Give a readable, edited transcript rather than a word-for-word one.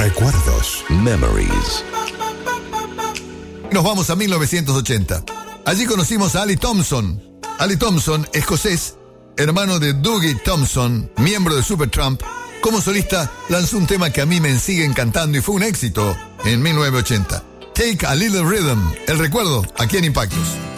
Recuerdos. Memories. Nos vamos a 1980. Allí conocimos a Ali Thompson. Ali Thompson, escocés, hermano de Dougie Thompson, miembro de Supertramp. Como solista lanzó un tema que a mí me sigue encantando y fue un éxito en 1980. Take a Little Rhythm. El recuerdo aquí en Impactos.